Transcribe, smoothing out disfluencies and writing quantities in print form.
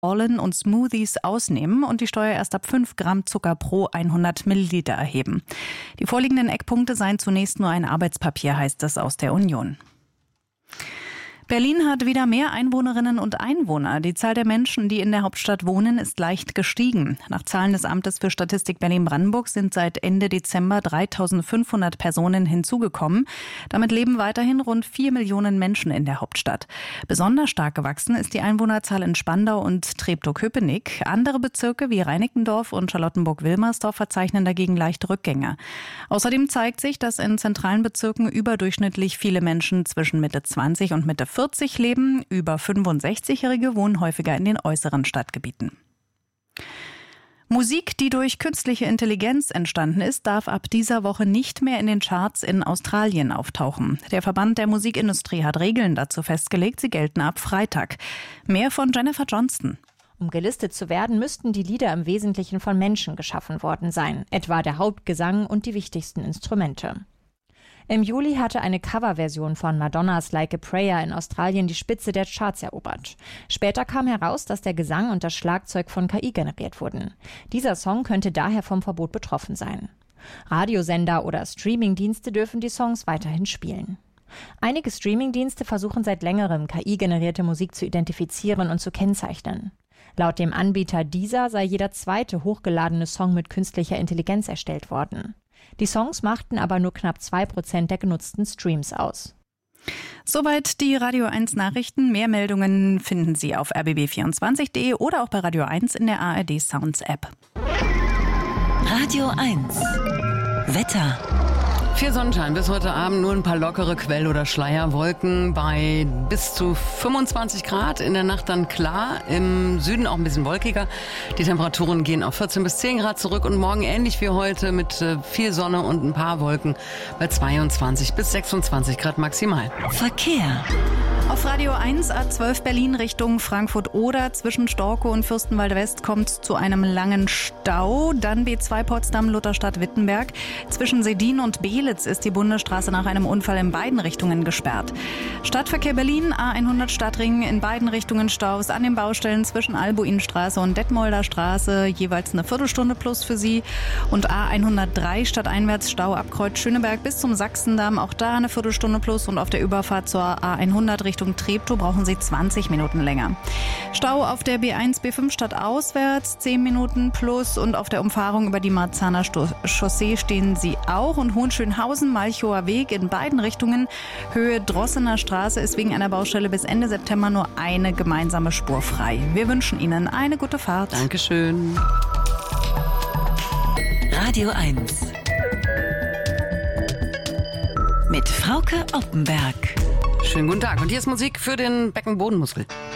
Pollen und Smoothies ausnehmen und die Steuer erst ab 5 Gramm Zucker pro 100 Milliliter erheben. Die vorliegenden Eckpunkte seien zunächst nur ein Arbeitspapier, heißt es aus der Union. Berlin hat wieder mehr Einwohnerinnen und Einwohner. Die Zahl der Menschen, die in der Hauptstadt wohnen, ist leicht gestiegen. Nach Zahlen des Amtes für Statistik Berlin-Brandenburg sind seit Ende Dezember 3.500 Personen hinzugekommen. Damit leben weiterhin rund 4 Millionen Menschen in der Hauptstadt. Besonders stark gewachsen ist die Einwohnerzahl in Spandau und Treptow-Köpenick. Andere Bezirke wie Reinickendorf und Charlottenburg-Wilmersdorf verzeichnen dagegen leichte Rückgänge. Außerdem zeigt sich, dass in zentralen Bezirken überdurchschnittlich viele Menschen zwischen Mitte 20 und Mitte 40 leben. Über 65-Jährige wohnen häufiger in den äußeren Stadtgebieten. Musik, die durch künstliche Intelligenz entstanden ist, darf ab dieser Woche nicht mehr in den Charts in Australien auftauchen. Der Verband der Musikindustrie hat Regeln dazu festgelegt. Sie gelten ab Freitag. Mehr von Jennifer Johnston. Um gelistet zu werden, müssten die Lieder im Wesentlichen von Menschen geschaffen worden sein, etwa der Hauptgesang und die wichtigsten Instrumente. Im Juli hatte eine Coverversion von Madonnas Like a Prayer in Australien die Spitze der Charts erobert. Später kam heraus, dass der Gesang und das Schlagzeug von KI generiert wurden. Dieser Song könnte daher vom Verbot betroffen sein. Radiosender oder Streamingdienste dürfen die Songs weiterhin spielen. Einige Streamingdienste versuchen seit längerem, KI-generierte Musik zu identifizieren und zu kennzeichnen. Laut dem Anbieter Deezer sei jeder zweite hochgeladene Song mit künstlicher Intelligenz erstellt worden. Die Songs machten aber nur knapp 2% der genutzten Streams aus. Soweit die Radio 1 Nachrichten. Mehr Meldungen finden Sie auf rbb24.de oder auch bei Radio 1 in der ARD Sounds App. Radio 1 Wetter. Viel Sonnenschein, bis heute Abend nur ein paar lockere Quell- oder Schleierwolken bei bis zu 25 Grad. In der Nacht dann klar, im Süden auch ein bisschen wolkiger. Die Temperaturen gehen auf 14 bis 10 Grad zurück und morgen ähnlich wie heute mit viel Sonne und ein paar Wolken bei 22 bis 26 Grad maximal. Verkehr. Auf Radio 1 A12 Berlin Richtung Frankfurt-Oder zwischen Storkow und Fürstenwalde West kommt es zu einem langen Stau. Dann B2 Potsdam-Lutherstadt-Wittenberg. Zwischen Sedin und Beelitz ist die Bundesstraße nach einem Unfall in beiden Richtungen gesperrt. Stadtverkehr Berlin, A100 Stadtring, in beiden Richtungen Staus an den Baustellen zwischen Albuinstraße und Detmolder Straße, jeweils eine Viertelstunde plus für Sie. Und A103 stadteinwärts Stau ab Kreuz Schöneberg bis zum Sachsendamm, auch da eine Viertelstunde plus. Und auf der Überfahrt zur A100 Richtung Treptow brauchen Sie 20 Minuten länger. Stau auf der B1, B5 stadtauswärts, 10 Minuten plus. Und auf der Umfahrung über die Marzahner Chaussee stehen Sie auch. Und Hohenschönhausen, Malchower Weg in beiden Richtungen. Höhe Drossener Straße ist wegen einer Baustelle bis Ende September nur eine gemeinsame Spur frei. Wir wünschen Ihnen eine gute Fahrt. Dankeschön. Radio 1 mit Frauke Oppenberg. Schönen guten Tag. Und hier ist Musik für den Beckenbodenmuskel.